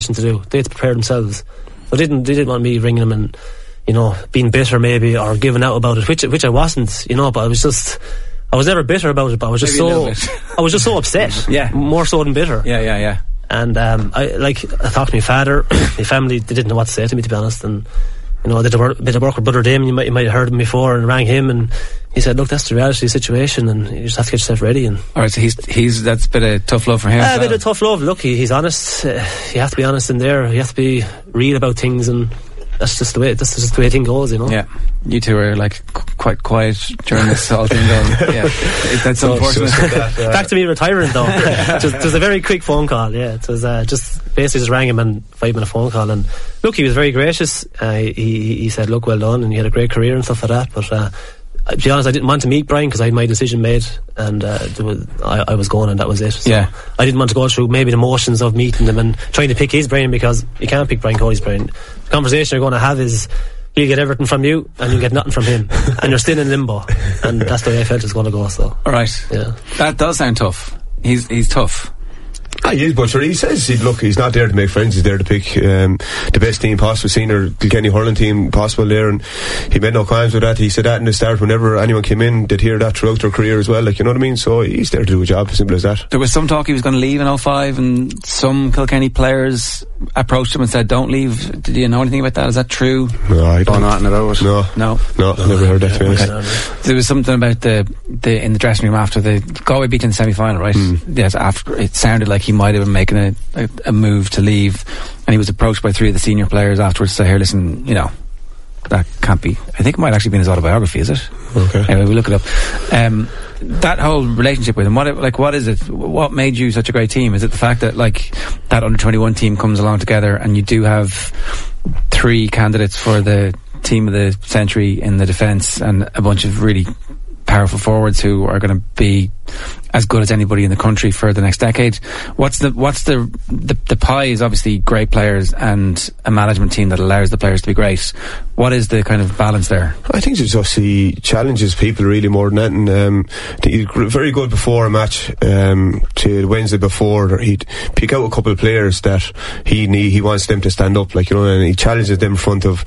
to do. They had to prepare themselves. But they didn't want me ringing them and, you know, being bitter maybe or giving out about it, which I wasn't, you know. But I was never bitter about it. But I was just so upset. Yeah, more so than bitter. Yeah. And I talked to my father, my family. They didn't know what to say to me, to be honest. And you know, I did a bit of work with Brother Damon. You might have heard him before, and rang him, and he said, "Look, that's the reality of the situation, and you just have to get yourself ready." And all right, so he's that's a bit of tough love for him. A bit of tough love. Look, he's honest. You have to be honest in there. You have to be real about things, and that's just the way a thing goes, you know. Yeah, you two are like quite quiet during this whole thing, though. Yeah, that's unfortunate. Back to me retiring, though. It was a very quick phone call. Yeah, it was just rang him and 5-minute phone call, and look, he was very gracious. He said, "Look, well done," and you had a great career and stuff like that. But to be honest, I didn't want to meet Brian because I had my decision made, and I was going, and that was it. So yeah, I didn't want to go through maybe the motions of meeting him and trying to pick his brain, because you can't pick Brian Cody's brain. The conversation you're going to have is he'll get everything from you and you get nothing from him, and you're still in limbo, and that's the way I felt it was going to go. So all right, yeah, that does sound tough. He's tough. He is, but sure, he says he's not there to make friends, he's there to pick the best team possible, senior Kilkenny hurling team possible there, and he made no qualms with that. He said that in the start, whenever anyone came in, they'd hear that throughout their career as well, like, you know what I mean? So he's there to do a job, simple as that. There was some talk he was going to leave in 2005, and some Kilkenny players approached him and said, "Don't leave." Did you know anything about that? Is that true? No, I don't know nothing about it. No, never heard that, to be honest. Okay. There was something about the in the dressing room after the Galway beat in the semi-final, right? Yes, after it sounded like he might have been making a move to leave, and he was approached by 3 of the senior players afterwards to say, "Here, listen, you know, that can't be." I think it might actually be in his autobiography, is it? Okay. Anyway, we'll look it up. That whole relationship with him, what is it? What made you such a great team? Is it the fact that, like, that under-21 team comes along together and you do have 3 candidates for the team of the century in the defence and a bunch of really powerful forwards who are going to be as good as anybody in the country for the next decade? What's the pie is obviously great players and a management team that allows the players to be great. What is the kind of balance there? I think it's just he challenges people really more than that, and he's very good before a match. To Wednesday before, he'd pick out a couple of players that he wants them to stand up, like, you know, and he challenges them in front of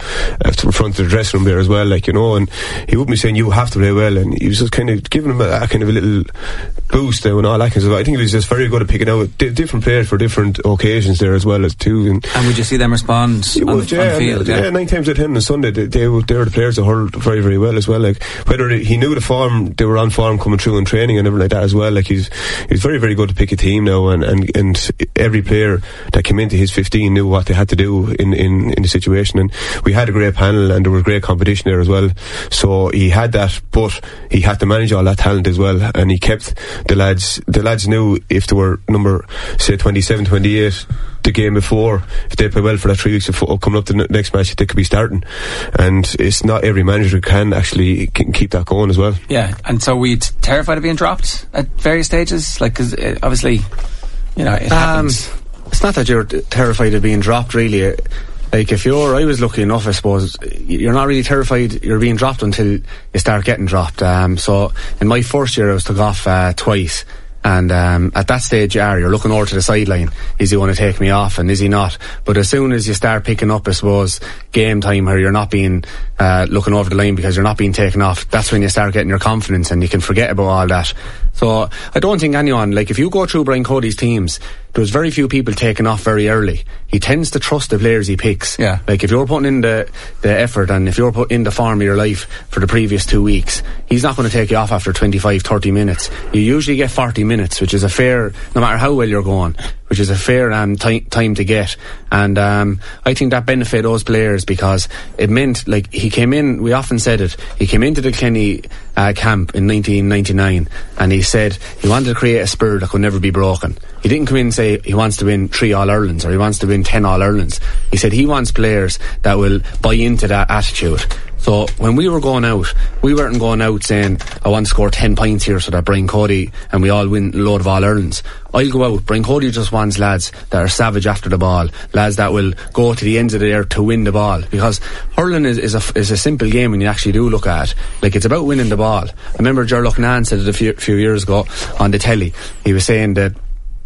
the dressing room there as well, like, you know, and he wouldn't be saying you have to play well, and he was just kind of giving them a kind of a little boost and all that kind of stuff. I think he was just very good at picking out different players for different occasions there as well as too. And would you see them respond on the field? Yeah, 9 times out of 10 on Sunday they were the players that hurled very, very well as well. Like, whether he knew the form, they were on form coming through in training and everything like that as well. Like, he's very, very good to pick a team now, and every player that came into his 15 knew what they had to do in the situation. And we had a great panel and there was great competition there as well. So he had that, but he had to manage all that talent as well, and he kept the lads. The lads knew if they were number, say, 27, 28 the game before, if they play well for that 3 weeks coming up to the next match, they could be starting. And it's not every manager can actually keep that going as well. Yeah, and so were you terrified of being dropped at various stages? Like, because obviously, you know, it happens. It's not that you're terrified of being dropped, really. Like, I was lucky enough, I suppose. You're not really terrified you're being dropped until you start getting dropped. So in my first year I was took off twice, and at that stage you're looking over to the sideline. Is he going to take me off, and is he not? But as soon as you start picking up, I suppose, game time where you're not being looking over the line because you're not being taken off, that's when you start getting your confidence and you can forget about all that. So I don't think anyone, like, if you go through Brian Cody's teams, there's very few people taking off very early. He tends to trust the players he picks. Yeah. Like, if you're putting in the effort and if you're putting in the form of your life for the previous 2 weeks, he's not going to take you off after 25, 30 minutes. You usually get 40 minutes, which is a fair, no matter how well you're going, which is a fair time to get. And I think that benefited those players, because it meant, like, he came in, we often said it, he came into the Kilkenny camp in 1999 and he said he wanted to create a spirit that could never be broken. He didn't come in and say he wants to win 3 All-Irelands or he wants to win 10 All-Irelands. He said he wants players that will buy into that attitude. So when we were going out, we weren't going out saying, I want to score 10 points here so that Brian Cody and we all win a load of All-Irelands. I'll go out. Brian Cody just wants lads that are savage after the ball, lads that will go to the ends of the earth to win the ball, because hurling is a simple game when you actually do look at it. Like, it's about winning the ball. I remember Ger Lucknan said it a few years ago on the telly. He was saying that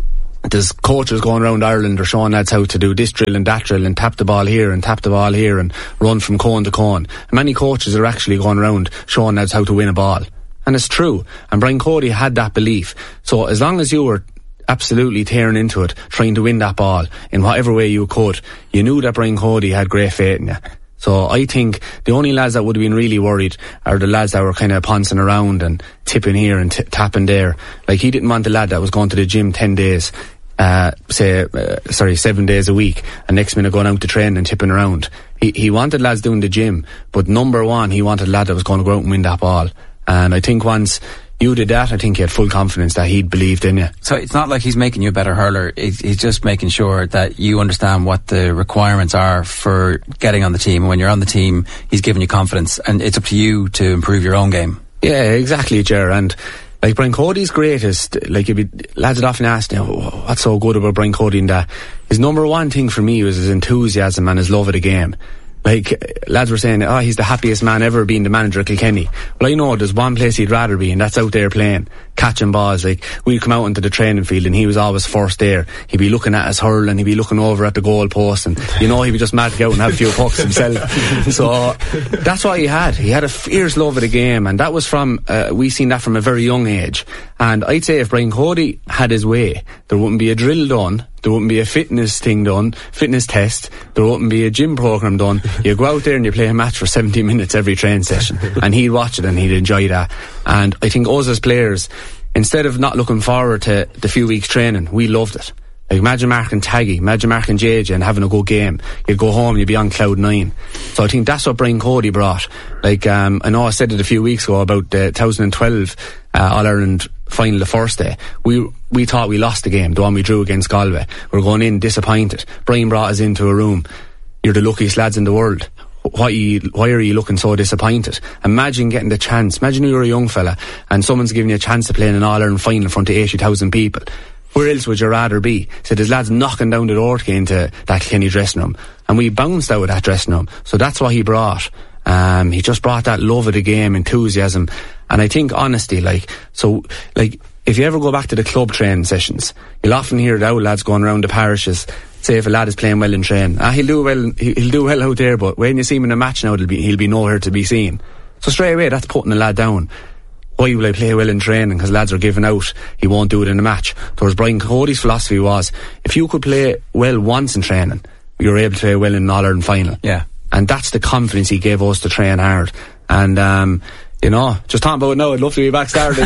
there's coaches going around Ireland are showing lads how to do this drill and that drill and tap the ball here and tap the ball here and run from cone to cone. And many coaches are actually going around showing lads how to win a ball. And it's true. And Brian Cody had that belief. So as long as you were absolutely tearing into it, trying to win that ball in whatever way you could, you knew that Brian Cody had great faith in you. So I think the only lads that would have been really worried are the lads that were kind of pouncing around and tipping here and tapping there. Like, he didn't want the lad that was going to the gym 10 days, 7 days a week, and next minute going out to train and tipping around. He wanted lads doing the gym, but number one, he wanted a lad that was going to go out and win that ball. And I think once you did that, I think he had full confidence that he'd believed in you. So it's not like he's making you a better hurler. He's just making sure that you understand what the requirements are for getting on the team. And when you're on the team, he's giving you confidence, and it's up to you to improve your own game. Yeah, exactly, Ger. And like, Brian Cody's greatest, like, lads would often ask, you know, what's so good about Brian Cody? And that his number one thing for me was his enthusiasm and his love of the game. Like, lads were saying, he's the happiest man ever being the manager of Kilkenny. Well, I know there's one place he'd rather be, and that's out there playing, catching balls. Like, we'd come out into the training field and he was always first there. He'd be looking at us hurl, and he'd be looking over at the goal post, and you know, he'd be just mad to go out and have a few pucks himself. So that's what he had. He had a fierce love of the game, and that was from, we seen that from a very young age. And I'd say if Brian Cody had his way, there wouldn't be a drill done, there wouldn't be a fitness thing done, fitness test, there wouldn't be a gym program done. You go out there and you play a match for 70 minutes every train session, and he'd watch it and he'd enjoy that. And I think us as players, instead of not looking forward to the few weeks training, we loved it. Like, imagine marking Taggy, imagine marking JJ and having a good game. You'd go home and you'd be on cloud 9. So I think that's what Brian Cody brought. Like, I know I said it a few weeks ago about the 2012 All-Ireland final the first day. We thought we lost the game, the one we drew against Galway. We were going in disappointed. Brian brought us into a room. You're the luckiest lads in the world. Why are you looking so disappointed? Imagine getting the chance. Imagine you're a young fella and someone's giving you a chance to play in an All-Ireland final in front of 80,000 people. Where else would you rather be? So there's lads knocking down the door to get into that Kilkenny dressing room, and we bounced out of that dressing room. So that's what he brought. He just brought that love of the game, enthusiasm, and I think honesty. Like, if you ever go back to the club training sessions, you'll often hear the old lads going around the parishes. Say if a lad is playing well in train, he'll do well out there, but when you see him in a match now, he'll be nowhere to be seen. So straight away, that's putting the lad down. Why will I play well in training? Because lads are giving out, he won't do it in a match. Whereas Brian Cody's philosophy was, if you could play well once in training, you were able to play well in an All-Ireland final. Yeah. And that's the confidence he gave us to train hard. And, you know, just talking about it now, I'd love to be back started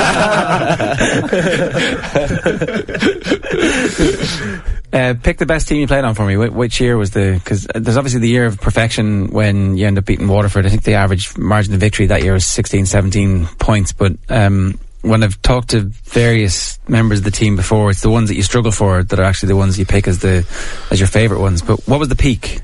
again. Pick the best team you played on for me. Which year was because there's obviously the year of perfection when you end up beating Waterford. I think the average margin of victory that year was 16, 17 points. But when I've talked to various members of the team before, it's the ones that you struggle for that are actually the ones you pick as your favourite ones. But what was the peak?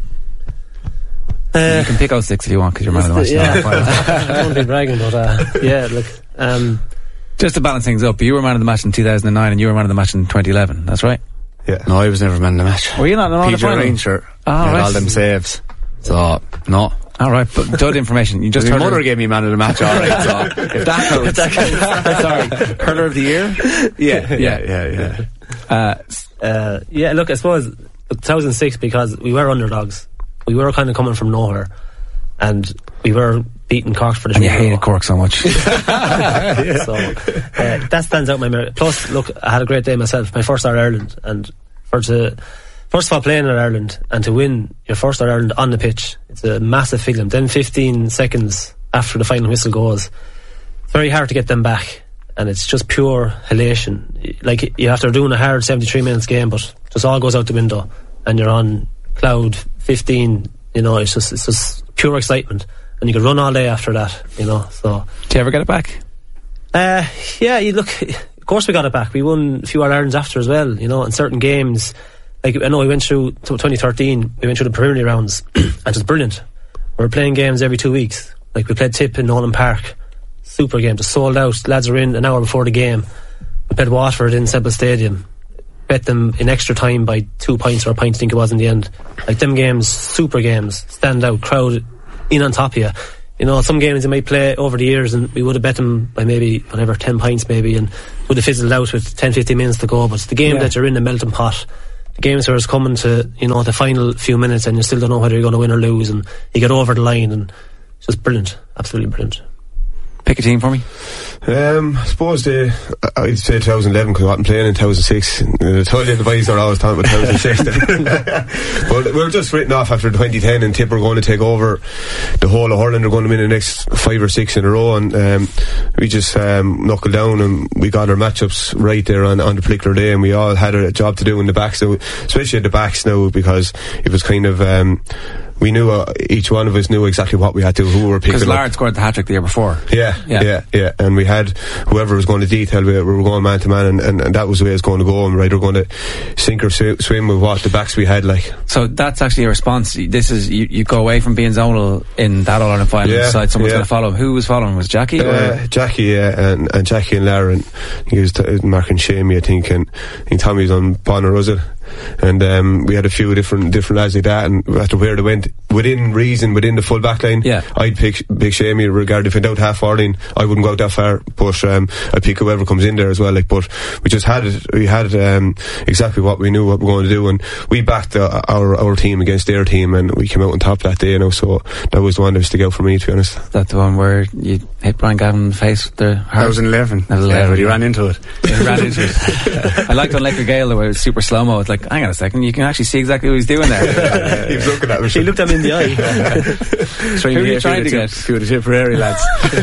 You can pick 06 if you want, because you're man of the match. Yeah, I don't be bragging, but yeah, look. Just to balance things up, you were man of the match in 2009 and you were man of the match in 2011, that's right? Yeah. No, I was never man of the match. Were you not in all the Peter Ranger had all them saves. So, no. Alright, but good information. You just my mother gave me man of the match, alright, so if that counts. Sorry, hurler of the year? Yeah, look, I suppose 2006, because we were underdogs. We were kind of coming from nowhere, and we were beating Cork for the. And you hated Cork so much. So that stands out my memory. Plus, look, I had a great day myself. My first All Ireland, and first of all playing in Ireland and to win your first All Ireland on the pitch, it's a massive feeling. Then 15 seconds after the final whistle goes, it's very hard to get them back, and it's just pure elation. Like, you after doing a hard 73 minutes game, but just all goes out the window, and you're on cloud 15. You know, it's just pure excitement, and you could run all day after that. You know, so. Do you ever get it back? Yeah. You look. Of course, we got it back. We won a few All Irelands after as well. You know, in certain games, like I know we went through 2013. We went through the preliminary rounds, and it was brilliant. We were playing games every 2 weeks. Like, we played Tip in Nolan Park, super game, just sold out. Lads were in an hour before the game. We played Waterford in Semple Stadium. Bet them in extra time by 2 points or a point, I think it was in the end. Like, them games, super games, stand out, crowd in on top of you. some games they might play over the years and we would have bet them by maybe 10 points maybe, and would have fizzled out with 10-15 minutes to go. But it's the game that you're in the melting pot, the games where it's coming to the final few minutes and you still don't know whether you're going to win or lose, and you get over the line, and it's just brilliant, absolutely brilliant. Pick a team for me. I suppose I'd say 2011 because I wasn't playing in 2006. I told you the boys are always talking about 2006. But we were just written off after 2010, and Tip were going to take over the whole of Ireland. They're going to win the next 5 or 6 in a row, and we just knuckled down and we got our matchups right there on the particular day, and we all had a job to do in the backs, now, especially at the backs now, because it was kind of we knew each one of us knew exactly what we had to, who we were picking up. Because Lard scored the hat-trick the year before. Yeah. And we had whoever was going to detail, we were going man to man, and that was the way it's going to go. And we were going to sink or swim with what the backs we had. So that's actually a response. This is you go away from being zonal in that All-Ireland final and decide someone's going to follow him. Who was following? Was Jackie? Jackie, and Jackie and Lara, and he was marking Shamey, I think, and I think Tommy was on Bonner, was it? And we had a few different lads like that, and after where they went within reason, within the full back line, I'd pick Big Shamey. Regarding if I doubt half forwarding, I wouldn't go out that far, but I'd pick whoever comes in there as well. But we just had it. We had exactly what we knew what we were going to do, and we backed our team against their team, and we came out on top that day. So that was the one that stuck out for me, to be honest. That's the one where you hit Brian Gavin in the face with the heart. That was in 11. He ran into it. I liked on Laker Gale where it was super slow mo. It's like, hang on a second, you can actually see exactly what he's doing there. He was looking at me. He looked at me in the eye. Who are you trying to get? A few of the Tipperary lads.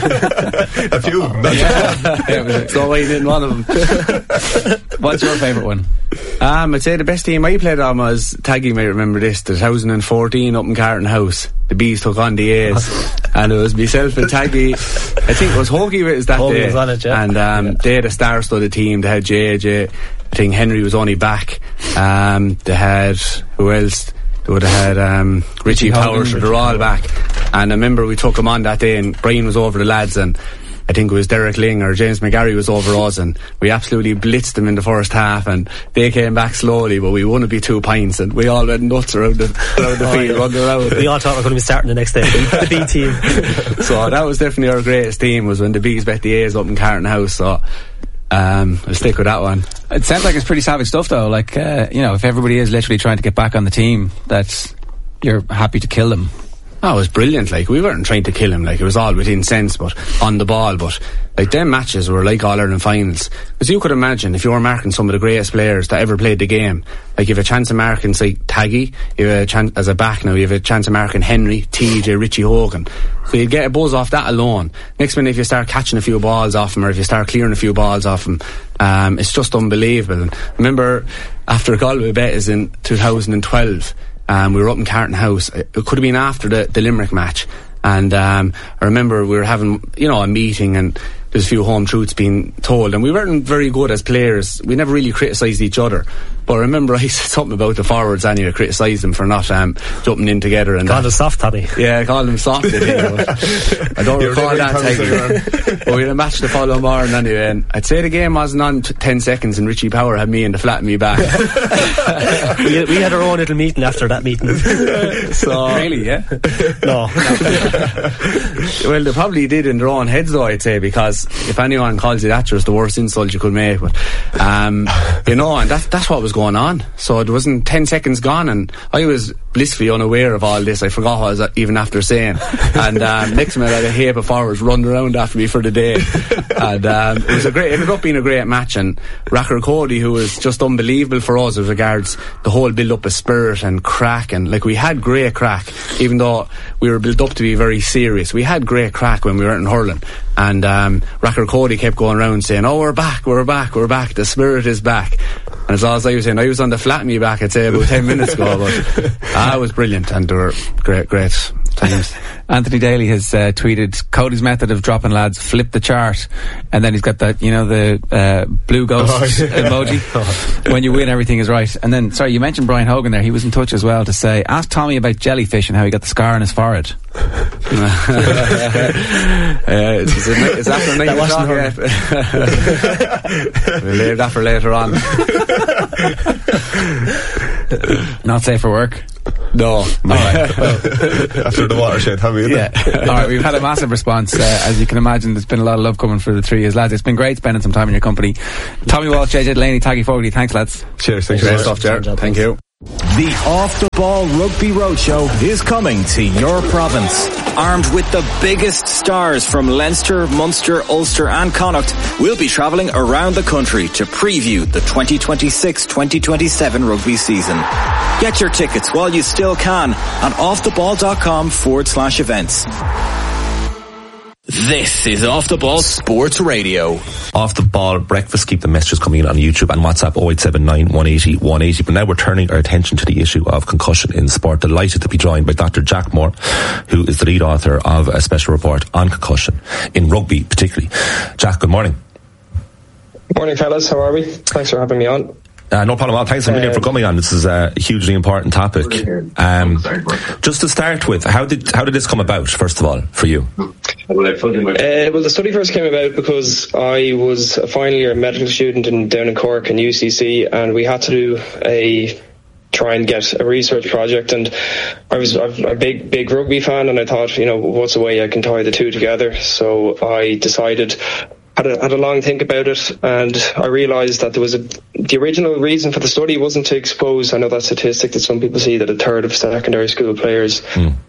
A few. It's not why you didn't want them. What's your favourite one? I'd say the best team I played on was, Taggy may remember this, the 2014 up in Carton House. The Bees took on the A's, and it was myself and Taggy. I think it was Hoagie with us that Hoagie day. Was on it, yeah. And they had a star-studded team. They had JJ. I think Henry was only back. They had, who else? They would have had Richie Powers. They're all back. And I remember we took them on that day, and Brian was over the lads, and I think it was Derek Ling or James McGarry was over us, and we absolutely blitzed them in the first half, and they came back slowly, but we won it by 2 pints, and we all went nuts around the field, running around. We all thought we were going to be starting the next day, the B team. So that was definitely our greatest team, was when the Bees bet the A's up in Carton House. So I'll stick with that one. It sounds like it's pretty savage stuff though, if everybody is literally trying to get back on the team, that you're happy to kill them. Oh, it was brilliant. We weren't trying to kill him. It was all within sense, but on the ball. But them matches were like All-Ireland finals. Because you could imagine if you were marking some of the greatest players that ever played the game. You have a chance of marking, say, Taggy. You have a chance as a back now. You have a chance of marking Henry, TJ, Richie Hogan. So you'd get a buzz off that alone. Next minute, if you start catching a few balls off him, or if you start clearing a few balls off him, it's just unbelievable. And remember, after Galway Betis in 2012. We were up in Carton House. It could have been after the Limerick match, and I remember we were having a meeting, and there's a few home truths being told, and we weren't very good as players. We never really criticised each other, but I remember I said something about the forwards anyway, criticised them for not jumping in together, and called them soft, Tommy. Yeah, I called them soft. I don't recall that. But we had a match the following morning anyway, and I'd say the game wasn't on 10 seconds, and Richie Power had me in the flat in me back. we had our own little meeting after that meeting. So really, yeah? No. Well, they probably did in their own heads though, I'd say, because if anyone calls you that, it's the worst insult you could make. But and that's what was going on. So it wasn't 10 seconds gone, and I was blissfully unaware of all this. I forgot what I was even after saying. And next minute I had a heap of forwards running around after me for the day. And it ended up being a great match. And Racker Cody, who was just unbelievable for us as regards the whole build up of spirit and crack, and we had great crack, even though we were built up to be very serious. We had great crack when we were in hurling. And Racker Cody kept going around saying, "Oh, we're back, the spirit is back." And as I was saying, I was on the flat in me back, I'd say, about 10 minutes ago, but it was brilliant, and they were great times. Anthony Daly has tweeted Cody's method of dropping lads, flip the chart, and then he's got that, the blue ghost emoji. When you win, everything is right. And then, sorry, you mentioned Brian Hogan there. He was in touch as well to say, ask Tommy about jellyfish and how he got the scar on his forehead. It's after 9 o'clock. We'll leave that for later on. Not safe for work. No. After the watershed, have we? Yeah. Alright, we've had a massive response. As you can imagine, there's been a lot of love coming for the three of you lads. It's been great spending some time in your company. Tommy Walsh, JJ Delaney, Taggy Fogarty, thanks lads. Cheers, thanks Great very much. stuff, Jared. Thank you. The Off the Ball Rugby Roadshow is coming to your province. Armed with the biggest stars from Leinster, Munster, Ulster and Connacht, we'll be travelling around the country to preview the 2026-2027 rugby season. Get your tickets while you still can on offtheball.com/events. This is Off the Ball Sports Radio. Off the Ball breakfast. Keep the messages coming in on YouTube and WhatsApp 0879 180 180. But now we're turning our attention to the issue of concussion in sport. Delighted to be joined by Dr. Jack Moore, who is the lead author of a special report on concussion in rugby particularly. Jack, good morning. Morning fellas, how are we? Thanks for having me on. No problem at all. Thanks a million for coming on. This is a hugely important topic. Just to start with, how did this come about, first of all, for you? Well, the study first came about because I was a final year medical student down in Cork in UCC, and we had to try and get a research project, and I'm a big rugby fan, and I thought, what's a way I can tie the two together? So I decided, had a long think about it, and I realised that there was the original reason for the study wasn't to expose, I know that statistic that some people see, that a third of secondary school players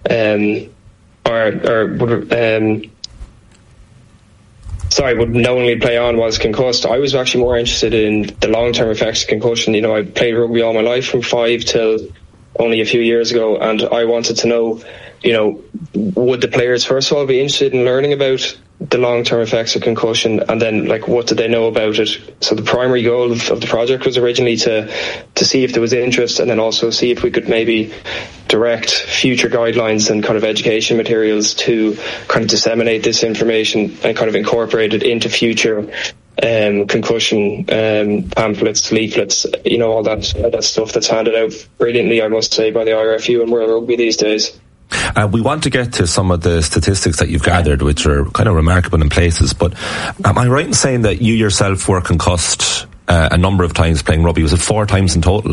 would knowingly play on whilst concussed. I was actually more interested in the long-term effects of concussion. I played rugby all my life from 5 till only a few years ago, and I wanted to know, would the players first of all be interested in learning about the long-term effects of concussion, and then what did they know about it? So the primary goal of the project was originally to see if there was interest, and then also see if we could maybe direct future guidelines and kind of education materials to kind of disseminate this information and kind of incorporate it into future concussion pamphlets, leaflets, all that stuff that's handed out brilliantly, I must say, by the IRFU and World Rugby these days. We want to get to some of the statistics that you've gathered, which are kind of remarkable in places, but am I right in saying that you yourself were concussed a number of times playing rugby? Was it 4 times in total?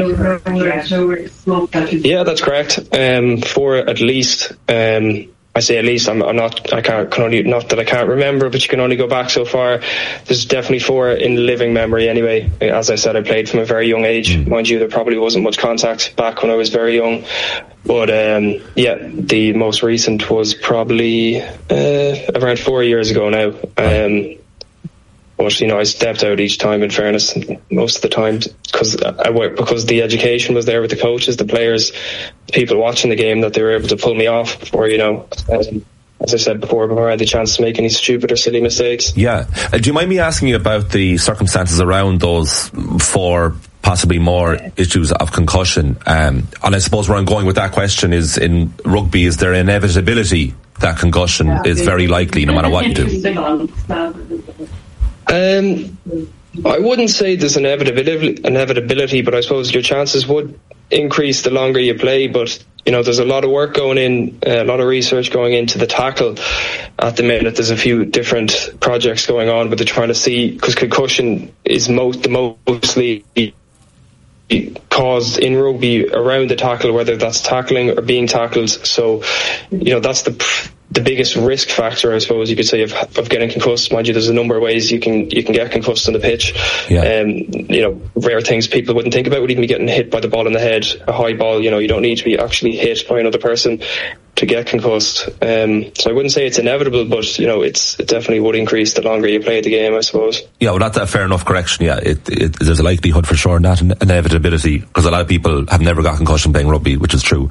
Yeah, that's correct. 4 at least. I say at least. I'm not. I can't. Can only, not that I can't remember, but you can only go back so far. There's definitely 4 in living memory. Anyway, as I said, I played from a very young age. Mind you, there probably wasn't much contact back when I was very young. But the most recent was probably around 4 years ago now. But I stepped out each time, in fairness, most of the time, because the education was there with the coaches, the players, the people watching the game, that they were able to pull me off before, as I said before I had the chance to make any stupid or silly mistakes. Yeah. Do you mind me asking you about the circumstances around those 4, possibly more issues of concussion? And I suppose where I'm going with that question is, in rugby, is there inevitability that concussion is very likely no matter what you do? I wouldn't say there's inevitability, but I suppose your chances would increase the longer you play. But there's a lot of work going in, a lot of research going into the tackle at the minute. There's a few different projects going on, but they're trying to see, because concussion is mostly caused in rugby around the tackle, whether that's tackling or being tackled. So that's the biggest risk factor, I suppose you could say, of getting concussed. Mind you, there's a number of ways you can get concussed on the pitch. Rare things people wouldn't think about would even be getting hit by the ball in the head, a high ball. You don't need to be actually hit by another person to get concussed. So I wouldn't say it's inevitable, but it definitely would increase the longer you play the game, I suppose. Yeah, well, that's a fair enough correction. Yeah, there's a likelihood for sure, not an inevitability, because a lot of people have never got concussion playing rugby, which is true.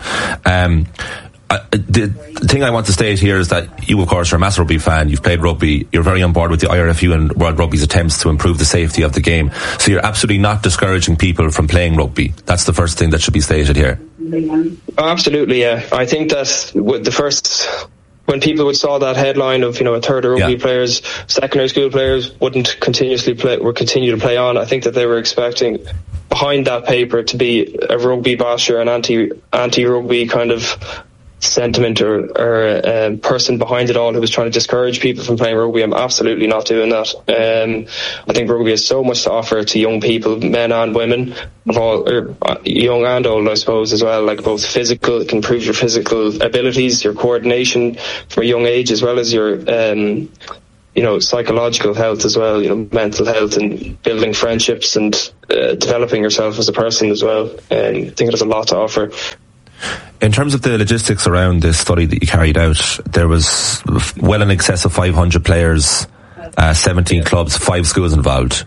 The thing I want to state here is that you, of course, are a massive rugby fan. You've played rugby. You're very on board with the IRFU and World Rugby's attempts to improve the safety of the game. So you're absolutely not discouraging people from playing rugby. That's the first thing that should be stated here. Absolutely, yeah. I think that when people saw that headline of a third of rugby players, secondary school players, wouldn't continue to play on, I think that they were expecting behind that paper to be a rugby basher, an anti-rugby kind of sentiment or person behind it all who was trying to discourage people from playing rugby. I'm absolutely not doing that. I think rugby has so much to offer to young people, men and women, of all, young and old, I suppose, as well. Like both physical, it can improve your physical abilities, your coordination from a young age, as well as your psychological health as well, mental health, and building friendships and developing yourself as a person as well. I think it has a lot to offer. In terms of the logistics around this study that you carried out, there was well in excess of 500 players, 17 clubs, 5 schools involved.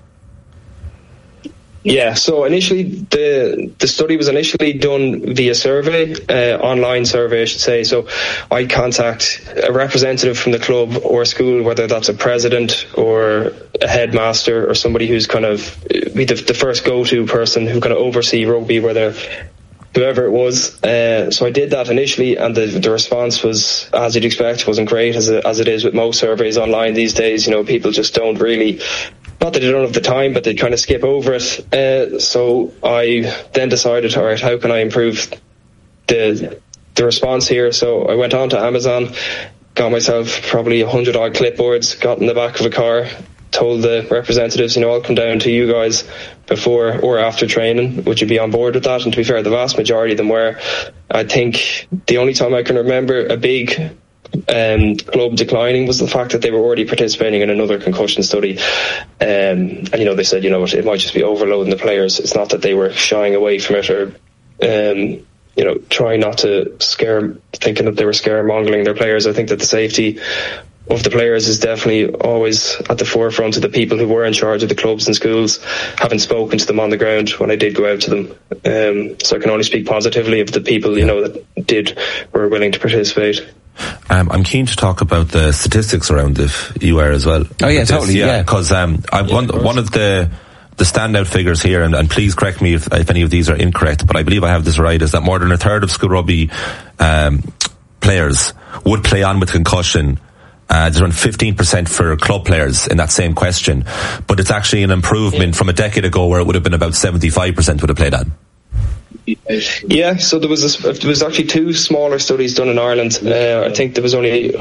Yeah, so initially the study was initially done via survey, online survey I should say. So I contact a representative from the club or school, whether that's a president or a headmaster or somebody who's kind of be the first go-to person who kind of oversee rugby, whoever it was. So I did that initially, and the response was, as you'd expect, wasn't great, as it is with most surveys online these days. People just don't really, not that they don't have the time, but they kind of skip over it. So I then decided, all right, how can I improve the response here? So I went on to Amazon, got myself probably 100 odd clipboards, got in the back of a car, told the representatives, I'll come down to you guys before or after training. Would you be on board with that? And to be fair, the vast majority of them were. I think the only time I can remember a big club declining was the fact that they were already participating in another concussion study. And they said, it might just be overloading the players. It's not that they were shying away from it or trying not to thinking that they were scaremongering their players. I think that the safety of the players is definitely always at the forefront of the people who were in charge of the clubs and schools, having spoken to them on the ground when I did go out to them. So I can only speak positively of the people, that were willing to participate. I'm keen to talk about the statistics around the UR as well. Oh yeah, totally. Yeah, because one of the standout figures here, and please correct me if any of these are incorrect, but I believe I have this right, is that more than a third of school rugby players would play on with concussion. There's around 15% for club players in that same question, but it's actually an improvement from a decade ago where it would have been about 75% would have played on. Yeah, so there was actually 2 smaller studies done in Ireland. I think there was only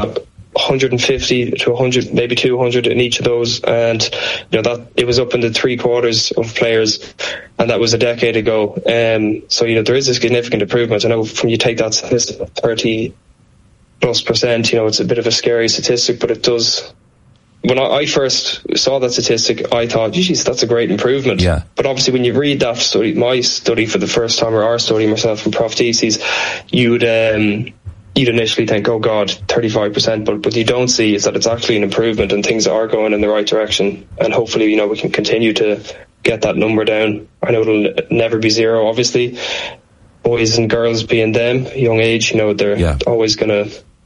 150 to 100, maybe 200 in each of those, and that it was up into 3/4 of players, and that was a decade ago. So there is a significant improvement. I know from you take that statistic, 30+%, it's a bit of a scary statistic, but it does. When I first saw that statistic, I thought, geez, that's a great improvement. Yeah. But obviously when you read that study, my study for the first time, or our study, myself and Prof DC's, you'd initially think, oh God, 35%, but what you don't see is that it's actually an improvement and things are going in the right direction. And hopefully, we can continue to get that number down. I know it'll never be zero, obviously. Boys and girls being them, young age, they're always going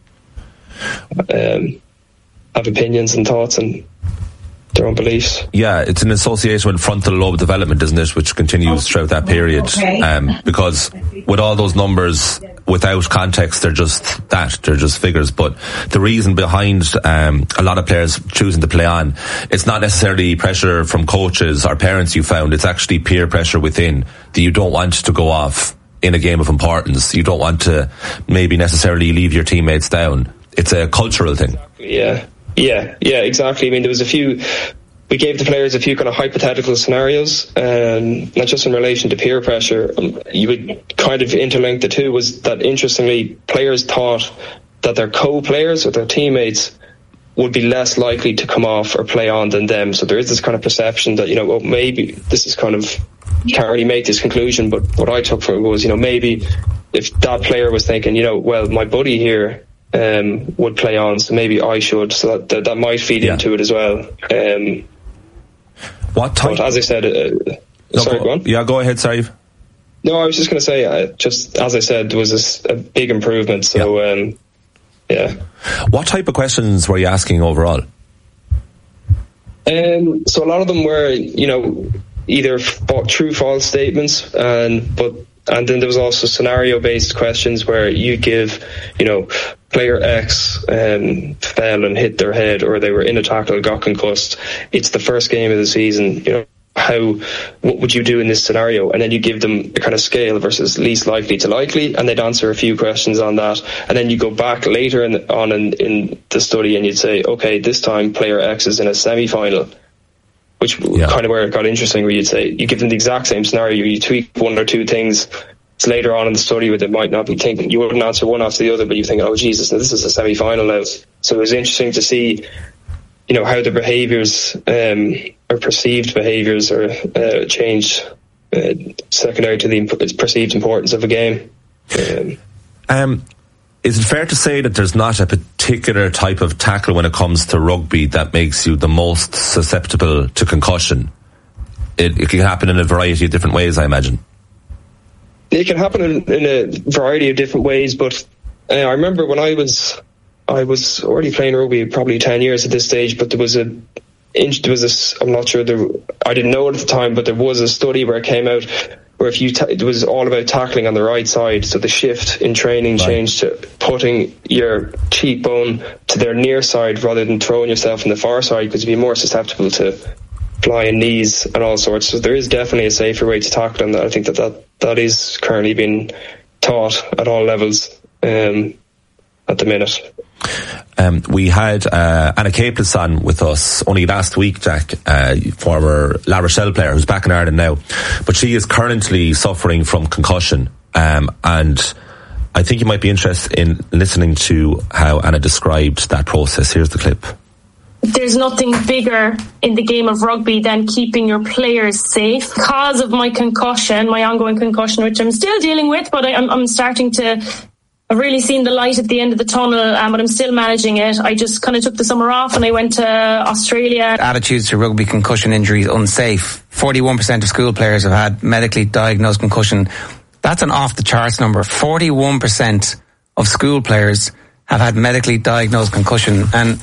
to have opinions and thoughts and their own beliefs. Yeah, it's an association with frontal lobe development, isn't it, which continues throughout that period. Because with all those numbers, without context, they're just figures. But the reason behind a lot of players choosing to play on, it's not necessarily pressure from coaches or parents you found, it's actually peer pressure within, that you don't want to go off in a game of importance. You don't want to maybe necessarily leave your teammates down. It's a cultural thing. Yeah, exactly. I mean, we gave the players a few kind of hypothetical scenarios, not just in relation to peer pressure. You would kind of interlink the two, was that interestingly, players thought that their co-players or their teammates would be less likely to come off or play on than them. So there is this kind of perception that, maybe this is kind of, can't really make this conclusion, but what I took from it was, maybe if that player was thinking, well, my buddy here would play on, so maybe I should, so that might feed into it as well. What type? But as I said, sorry, go on. Yeah, go ahead, sorry. No, I was just going to say, just as I said, there was a big improvement. So, yeah. What type of questions were you asking overall? So a lot of them were, either true, false statements, and then there was also scenario-based questions where you give, player X fell and hit their head, or they were in a tackle, got concussed. It's the first game of the season. what would you do in this scenario? And then you give them a kind of scale versus least likely to likely, and they'd answer a few questions on that. And then you go back later in the study and you'd say, okay, this time player X is in a semi-final, which kind of where it got interesting, where you'd say, you give them the exact same scenario, you tweak one or two things. It's later on in the study where they might not be thinking, you wouldn't answer one after the other, but you think, oh Jesus, now this is a semi-final now. So it was interesting to see, how the behaviours or perceived behaviours are changed secondary to the perceived importance of a game. Is it fair to say that there's not a particular type of tackle when it comes to rugby that makes you the most susceptible to concussion? It can happen in a variety of different ways, I imagine. It can happen in a variety of different ways, but I remember when I was already playing rugby, probably 10 years at this stage, but there was I'm not sure, I didn't know it at the time, but there was a study where it came out where it was all about tackling on the right side. So the shift in training changed to putting your cheekbone to their near side rather than throwing yourself in the far side, because you'd be more susceptible to flying knees and all sorts. So there is definitely a safer way to tackle, and I think that is currently being taught at all levels at the minute. We had Anna Capeless on with us only last week, Jack, former La Rochelle player who's back in Ireland now, but she is currently suffering from concussion, and I think you might be interested in listening to how Anna described that process. Here's the clip. There's nothing bigger in the game of rugby than keeping your players safe. Because of my concussion, my ongoing concussion, which I'm still dealing with, but I'm starting to... I've really seen the light at the end of the tunnel, but I'm still managing it. I just kind of took the summer off and I went to Australia. Attitudes to rugby concussion injuries unsafe. 41% of school players have had medically diagnosed concussion. That's an off-the-charts number. 41% of school players have had medically diagnosed concussion, and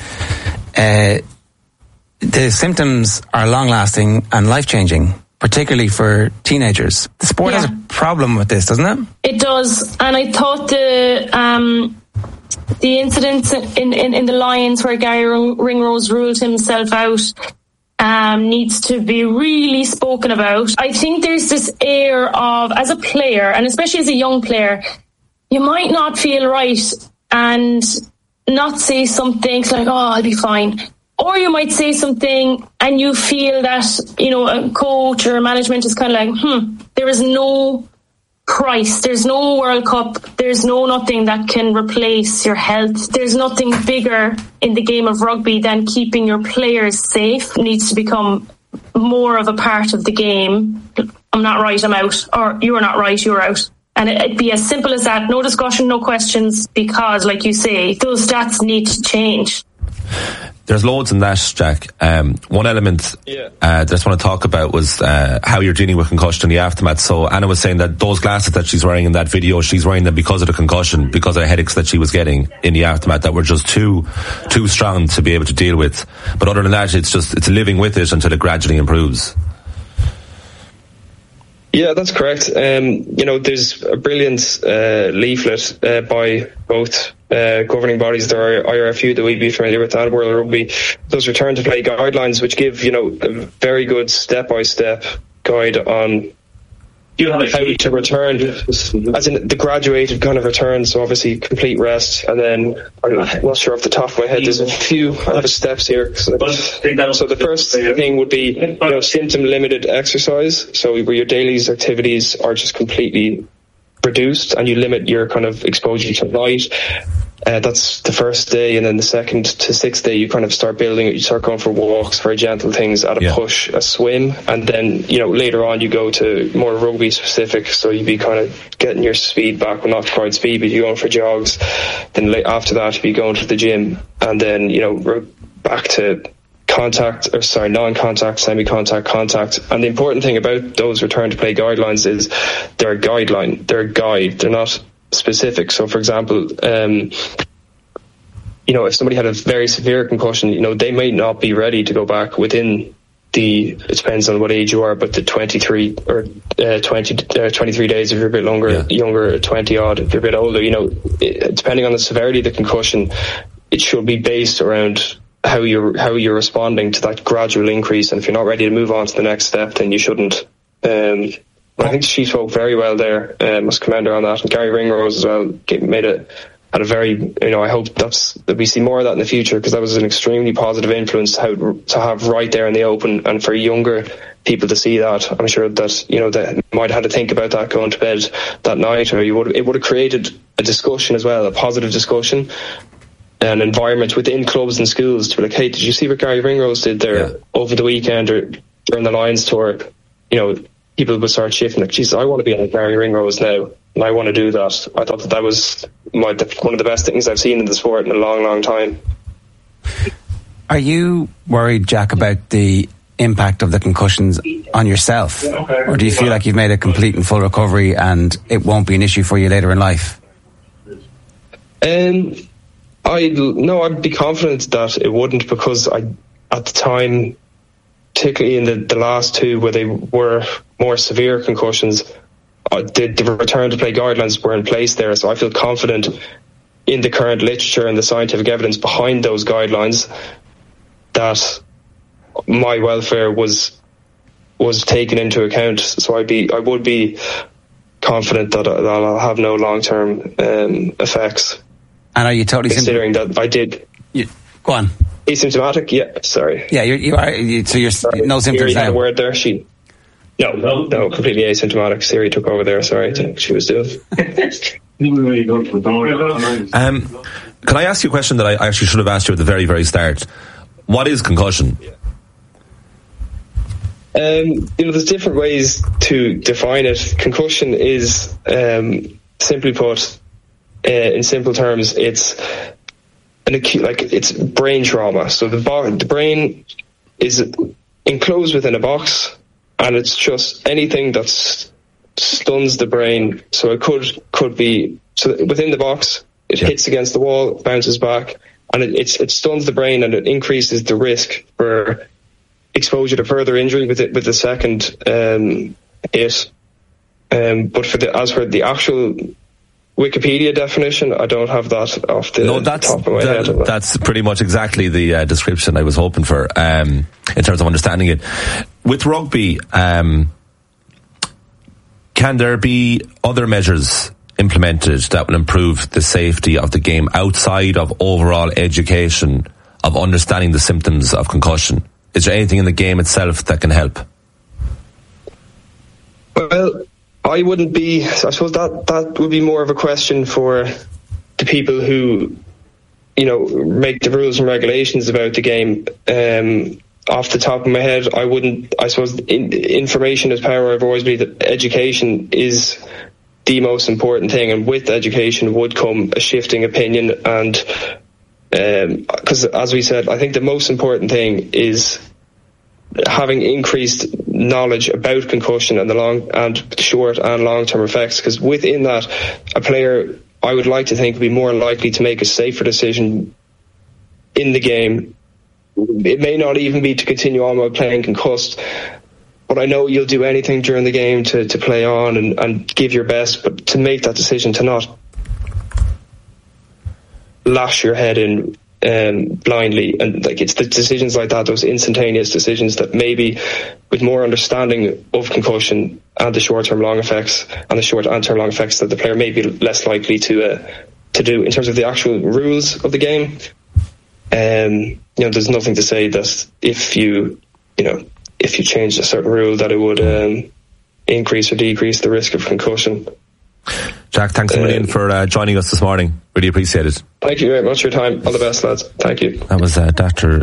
the symptoms are long-lasting and life-changing, particularly for teenagers. The sport has a problem with this, doesn't it? It does, and I thought the incidents in the Lions where Gary Ringrose ruled himself out needs to be really spoken about. I think there's this air of, as a player, and especially as a young player, you might not feel right and not say something like, oh, I'll be fine. Or you might say something and you feel that, a coach or management is kind of like, there is no price, there's no World Cup, there's nothing that can replace your health. There's nothing bigger in the game of rugby than keeping your players safe. It needs to become more of a part of the game. I'm not right, I'm out. Or you're not right, you're out. And it'd be as simple as that. No discussion, no questions, because, like you say, those stats need to change. There's loads in that, Jack. One element that I just want to talk about was how you're dealing with concussion in the aftermath. So Anna was saying that those glasses that she's wearing in that video, she's wearing them because of the concussion, because of the headaches that she was getting in the aftermath that were just too strong to be able to deal with. But other than that, it's living with it until it gradually improves. Yeah, that's correct. There's a brilliant leaflet by both governing bodies. There are a few that we'd be familiar with, and World Rugby. Those return to play guidelines, which give a very good step-by-step guide on how to return, as in the graduated kind of return. So obviously complete rest, and then I'm not sure off the top of my head. There's a few other steps here. So the first thing would be symptom limited exercise. So where your daily activities are just completely reduced, and you limit your kind of exposure to light. That's the first day, and then the second to sixth day you kind of start building it. You start going for walks, very gentle things, at a push, a swim, and then later on you go to more rugby specific, so you'd be kind of getting your speed back, well, not quite speed, but you're going for jogs. Then after that you'd be going to the gym, and then back to non-contact, semi-contact, contact. And the important thing about those return to play guidelines is they're a guideline, they're a guide, they're not specific. So for example, if somebody had a very severe concussion, they might not be ready to go back within it depends on what age you are, but the 23 or 23 days if you're a bit younger, 20 odd if you're a bit older, depending on the severity of the concussion, it should be based around how you're responding to that gradual increase, and if you're not ready to move on to the next step, then you shouldn't. But I think she spoke very well there, as commander on that, and Gary Ringrose as well had a very, I hope that we see more of that in the future, because that was an extremely positive influence to have right there in the open, and for younger people to see that. I'm sure that that might have had to think about that going to bed that night, or it would have created a discussion as well, a positive discussion, an environment within clubs and schools to be like, hey, did you see what Gary Ringrose did there over the weekend or during the Lions tour? People would start shifting, like, Jesus, I want to be like Gary Ringrose now, and I want to do that. I thought that was one of the best things I've seen in the sport in a long, long time. Are you worried, Jack, about the impact of the concussions on yourself? Or do you feel like you've made a complete and full recovery and it won't be an issue for you later in life? I'd be confident that it wouldn't, because at the time, particularly in the last two where they were more severe concussions, the return to play guidelines were in place there, so I feel confident in the current literature and the scientific evidence behind those guidelines that my welfare was taken into account. So I would be confident that I'll have no long-term effects. And are you totally considering that I did? Go on. Asymptomatic? Yeah, sorry. Yeah, you are. So you're no symptoms now. Had a word there. No, completely asymptomatic. Siri took over there. Sorry, I think she was doing. Can I ask you a question that I actually should have asked you at the very, very start? What is concussion? There's different ways to define it. Concussion is, simply put, in simple terms, it's an acute, it's brain trauma. So the brain is enclosed within a box, and it's just anything that stuns the brain. So it could be, so within the box, it hits against the wall, bounces back, and it stuns the brain, and it increases the risk for exposure to further injury with the second hit. But as for the actual Wikipedia definition, I don't have that off the top of my head. That's pretty much exactly the description I was hoping for in terms of understanding it. With rugby, can there be other measures implemented that will improve the safety of the game outside of overall education of understanding the symptoms of concussion? Is there anything in the game itself that can help? Well, I wouldn't be. I suppose that would be more of a question for the people who, make the rules and regulations about the game. Off the top of my head, I wouldn't. I suppose information is power. I've always believed that education is the most important thing, and with education would come a shifting opinion. And because, as we said, I think the most important thing is having increased knowledge about concussion and the short and long-term effects, because within that, a player, I would like to think, would be more likely to make a safer decision in the game. It may not even be to continue on while playing concussed, but I know you'll do anything during the game to play on and give your best, but to make that decision, to not lash your head in blindly, and it's the decisions like that, those instantaneous decisions, that maybe with more understanding of concussion and the short-term long effects and the short and term long effects, that the player may be less likely to do. In terms of the actual rules of the game, there's nothing to say that if you change a certain rule that it would increase or decrease the risk of concussion. Jack, thanks a million for joining us this morning. Really appreciate it. Thank you very much for your time. All the best, lads. Thank you. That was Dr.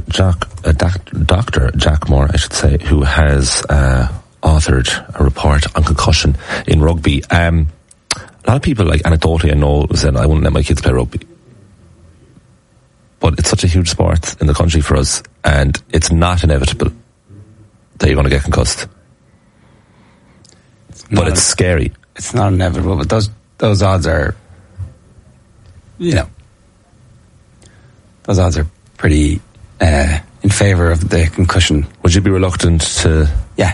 Jack Moore, I should say, who has authored a report on concussion in rugby. A lot of people, anecdotally, I know, said, I wouldn't let my kids play rugby. But it's such a huge sport in the country for us, and it's not inevitable that you're going to get concussed. But it's scary. It's not inevitable, but those odds are, those odds are pretty in favour of the concussion. Would you be reluctant to? Yeah,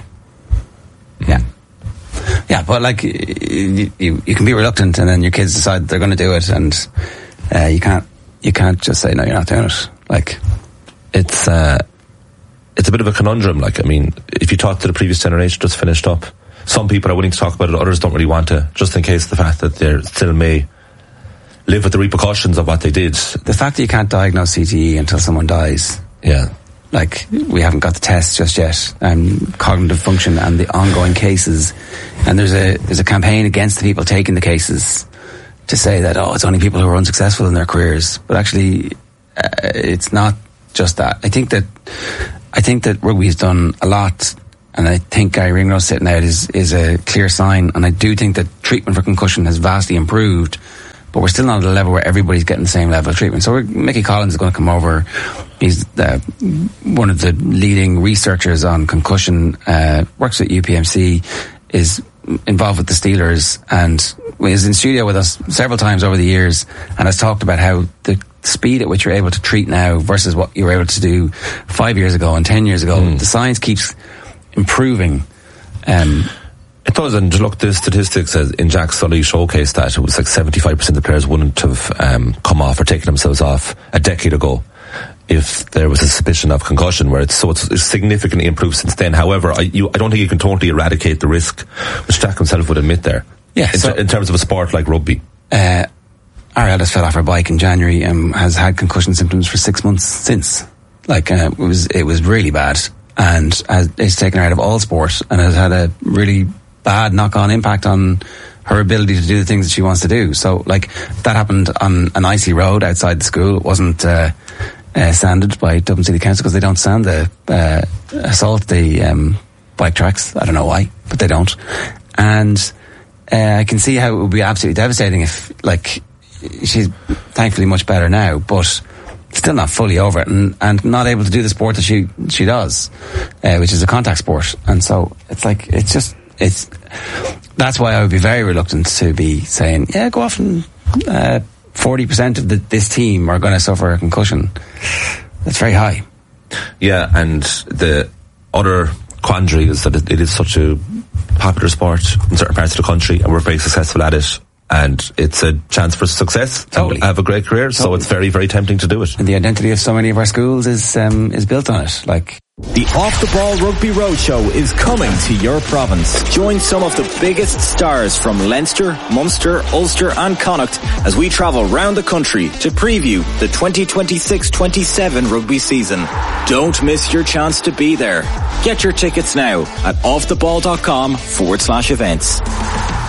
but you can be reluctant, and then your kids decide they're going to do it, and you can't just say no, you're not doing it. it's a bit of a conundrum. Like, I mean, if you talk to the previous generation just finished up, some people are willing to talk about it, others don't really want to, just in case the fact that they still may live with the repercussions of what they did. The fact that you can't diagnose CTE until someone dies. Yeah. Like, we haven't got the test just yet, and cognitive function and the ongoing cases, and there's a campaign against the people taking the cases to say that, it's only people who are unsuccessful in their careers, but actually it's not just that. I think that rugby's done a lot, and I think Gary Ringrose sitting out is a clear sign, and I do think that treatment for concussion has vastly improved, but we're still not at a level where everybody's getting the same level of treatment. So Mickey Collins is going to come over. He's one of the leading researchers on concussion, works at UPMC, is involved with the Steelers, and was in studio with us several times over the years, and has talked about how the speed at which you're able to treat now versus what you were able to do 5 years ago and 10 years ago, the science keeps improving. It does, and look, the statistics in Jack's study showcased that it was like 75% of the players wouldn't have come off or taken themselves off a decade ago if there was a suspicion of concussion, where it's significantly improved since then. However, I don't think you can totally eradicate the risk, which Jack himself would admit there. Yeah, in terms of a sport like rugby. Our eldest fell off her bike in January and has had concussion symptoms for 6 months since. Like, it was really bad, and it's taken her out of all sport, and has had a really bad knock-on impact on her ability to do the things that she wants to do. So, like, that happened on an icy road outside the school. It wasn't sanded by Dublin City Council, because they don't sand the bike tracks. I don't know why, but they don't. And I can see how it would be absolutely devastating if, like, she's thankfully much better now, but still not fully over it, and not able to do the sport that she does, which is a contact sport. And so it's like, that's why I would be very reluctant to be saying, yeah, go off, and 40% of this team are going to suffer a concussion. That's very high. Yeah, and the other quandary is that it is such a popular sport in certain parts of the country, and we're very successful at it, and it's a chance for success. Totally. And have a great career. Totally. So it's very, very tempting to do it. And the identity of so many of our schools is built on it. Like, the Off the Ball Rugby Roadshow is coming to your province. Join some of the biggest stars from Leinster, Munster, Ulster and Connacht as we travel round the country to preview the 2026-27 rugby season. Don't miss your chance to be there. Get your tickets now at offtheball.com/events.